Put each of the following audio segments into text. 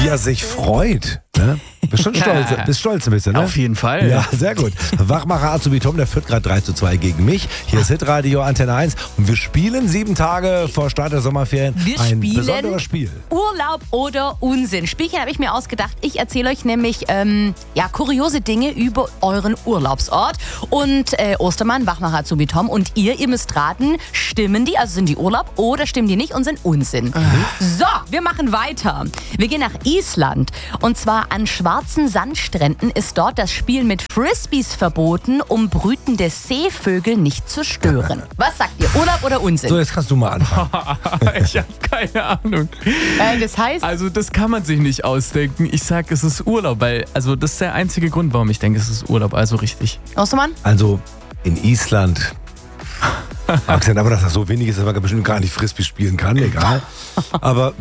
Wie er sich freut. Ne? Bist stolz ein bisschen, ne? Auf jeden Fall. Ja, sehr gut. Wachmacher Azubi Tom, der führt gerade 3:2 gegen mich. Hier ist Hitradio Antenne 1 und wir spielen 7 Tage vor Start der Sommerferien ein besonderes Spiel. Urlaub oder Unsinn. Spielchen habe ich mir ausgedacht. Ich erzähle euch nämlich kuriose Dinge über euren Urlaubsort. Und Ostermann, Wachmacher Azubi Tom und ihr müsst raten, stimmen die, also sind die Urlaub oder stimmen die nicht und sind Unsinn. So, wir machen weiter. Wir gehen nach Island und zwar an schwarzen Sandstränden ist dort das Spiel mit Frisbees verboten, um brütende Seevögel nicht zu stören. Was sagt ihr, Urlaub oder Unsinn? So, jetzt kannst du mal anfangen. Ich habe keine Ahnung. Das heißt... Also das kann man sich nicht ausdenken. Ich sag, es ist Urlaub, weil also das ist der einzige Grund, warum ich denke, es ist Urlaub. Also richtig. Ostermann? Also in Island... Akzent, aber dass das so wenig ist, dass man bestimmt gar nicht Frisbee spielen kann, egal. Aber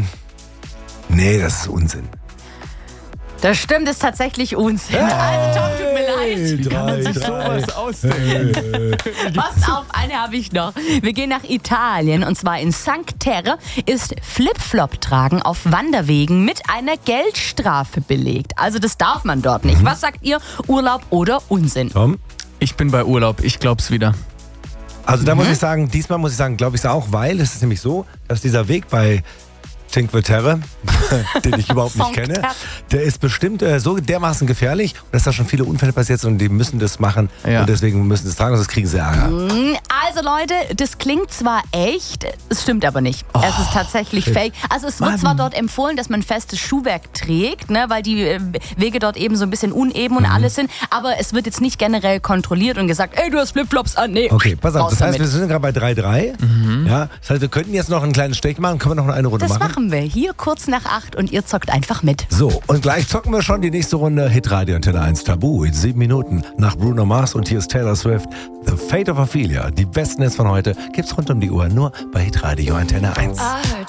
nee, das ist Unsinn. Das stimmt, ist tatsächlich Unsinn. Also Tom, tut mir leid. Wie kann man sich sowas ausdenken? Pass auf, eine habe ich noch. Wir gehen nach Italien und zwar in Cinque Terre ist Flipflop tragen auf Wanderwegen mit einer Geldstrafe belegt. Also das darf man dort nicht. Was sagt ihr, Urlaub oder Unsinn? Tom? Ich bin bei Urlaub, ich glaub's wieder. Also da muss ich sagen, diesmal muss ich sagen, glaube ich es auch, weil es ist nämlich so, dass dieser Weg bei Cinque Terre, den ich überhaupt nicht kenne, der ist bestimmt so dermaßen gefährlich, dass da schon viele Unfälle passiert sind und die müssen das machen und deswegen müssen sie es tragen, sonst kriegen sie Ärger. Also Leute, das klingt zwar echt, es stimmt aber nicht. Es ist tatsächlich fake. Also es wird zwar dort empfohlen, dass man festes Schuhwerk trägt, ne, weil die Wege dort eben so ein bisschen uneben und alles sind, aber es wird jetzt nicht generell kontrolliert und gesagt, ey, du hast Flipflops an. Nee, okay, pass auf, das heißt, damit. wir sind gerade bei 3:3. Ja, das heißt, wir könnten jetzt noch einen kleinen Stech machen, können wir noch eine Runde Das machen? machen wir hier kurz nach 8 und ihr zockt einfach mit. So, und gleich zocken wir schon die nächste Runde Hitradio Antenne 1 Tabu in 7 Minuten nach Bruno Mars und hier ist Taylor Swift, The Fate of Ophelia. Die besten Hits von heute gibt's rund um die Uhr nur bei Hitradio Antenne 1.